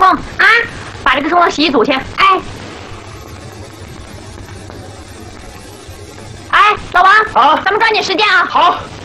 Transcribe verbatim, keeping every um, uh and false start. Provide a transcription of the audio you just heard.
凤啊，把这个送到洗衣组去。哎，哎，老王， 啊， 咱们抓紧时间啊！ 好。